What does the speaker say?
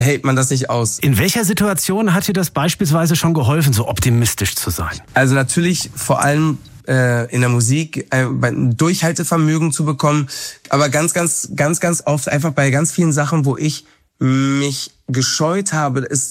hält man das nicht aus. In welcher Situation hat dir das beispielsweise schon geholfen, so optimistisch zu sein? Also natürlich vor allem in der Musik ein Durchhaltevermögen zu bekommen, aber ganz oft einfach bei ganz vielen Sachen, wo ich mich gescheut habe, es